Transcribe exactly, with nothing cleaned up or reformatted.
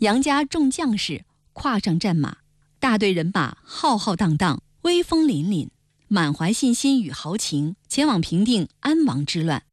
杨家众将士跨上战马，大队人马浩浩荡荡，威风凛凛，满怀信心与豪情，前往平定安王之乱。